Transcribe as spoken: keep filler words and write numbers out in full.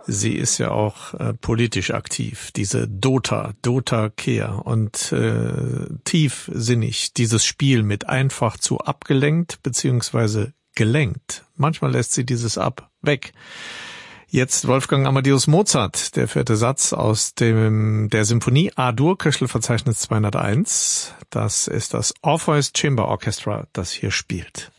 Sie ist ja auch äh, politisch aktiv, diese Dota, Dota Kehr, und äh, tiefsinnig dieses Spiel mit einfach zu abgelenkt beziehungsweise gelenkt. Manchmal lässt sie dieses Ab weg. Jetzt Wolfgang Amadeus Mozart, der vierte Satz aus dem der Symphonie A-Dur, Köchel-Verzeichnis zweihunderteins. Das ist das Orpheus Chamber Orchestra, das hier spielt.